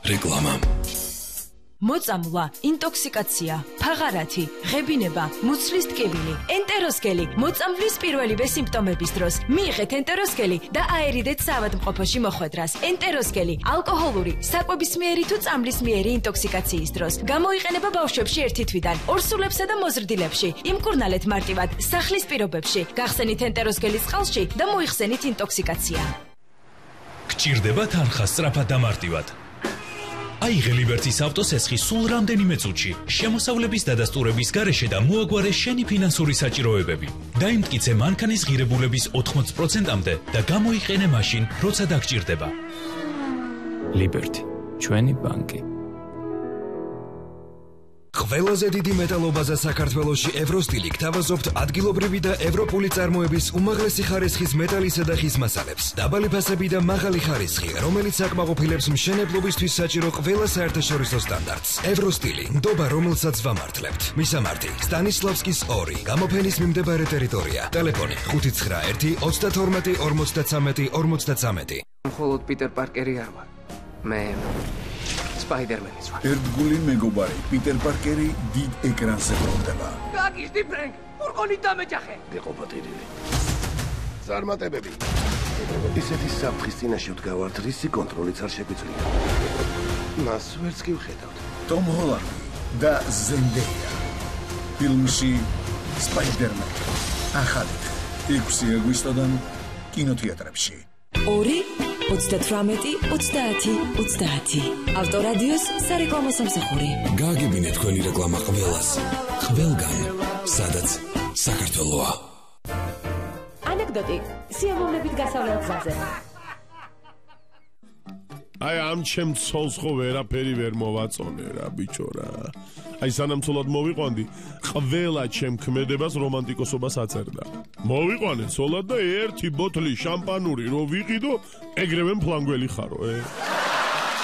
რეკლამა. მოწამვლა, ინტოქსიკაცია, ფაღარათი, ღებინება, მუცლის ტკივილი, ენტეროსკელი, მოწამვლის პირველივე სიმპტომების დროს. მიიღეთ ენტეროსკელი და აერიდეთ საავადმყოფოში მოხვედრას. ენტეროსკელი ალკოჰოლური, საკვებისმიერი თუ წამლისმიერი ინტოქსიკაციის დროს. გამოიყენება ბავშვებში 1 თვიდან, ორსულებსა და მოზრდილებში. იმკურნალეთ მარტივად სახლის პირობებში. გახსენით ენტეროსკელის წყალში და მოიხსენით ინტოქსიკაცია. გჭირდება თანხა სწრაფად და მარტივად. აიღე ლიბერტის ავტოსესხი სულ რამდენიმე წუთში, შემოსავლების დადასტურების გარეშე და მოაგვარე შენი ფინანსური საჭიროებები. დაიმტკიცე მანქანის ღირებულების 80%-მდე და გამოიყენე მაშინ, როცა დაგჭირდება. ლიბერტი, ჩვენი ბანკი. ყველაზე დიდი მეტალობაზე საქართველოში ევროსტილი გთავაზობთ ადგილობრივი და ევროპული წარმოების უმაღლესი ხარისხის მეტალისა და ხის მასალებს. დაბალი ფასები და მაღალი ხარისხი, რომელიც აკმაყოფილებს მშენებლობისთვის საჭირო ყველა საერთაშორისო სტანდარტს. ევროსტილი, ნდობა რომელსაც ვამართლებთ. მისამართი: სტანისლავსკის 2, გამოფენის მიმდებარე ტერიტორია. ტელეფონი 591 32 53 53. მხოლოდ პიტერ პარკერი არ ვარ. მე სპაიდერმენის ვარ. ერთგული მეგობარი პიტერ პარკერი დიდ ეკრანზე ბრუნდება. გაგიშდი ფრენკ, ფურგონით დამეჯახე. გეყოფა ტირილი. წარმატებები. ისეთი საფრთხის წინაშე ვდგავართ, რისი კონტროლიც არ შეგვიძლია. მას ვერც კი ვხედავთ. ტომ ჰოლანდი და ზენდეია. ფილმში სპაიდერმენი. ახალი 6 აგვისტოდან კინოთეატრებში. 2 38 30 30. ავტორადიოს სარეკლამო სამსახური. გააგებინე თქვენი რეკლამა ყველას. ყველგან, სადაც საქართველოა. ანეკდოტი სიამოვნებით გასავლელ გზაზე. აი ამ ჩემ ცოლს ხო ვერაფერი ვერ მოვაწონე რა ბიჭორა. აი სანამ ცოლად მოვიყვანდი, ყველა ჩემ ქმედებას რომანტიკოსობას აწერდა. მოვიყვანე ცოლად და 1 ბოთლი შამპანური რო ვიყიდო, ეგრევე მფლანგველი ხარო,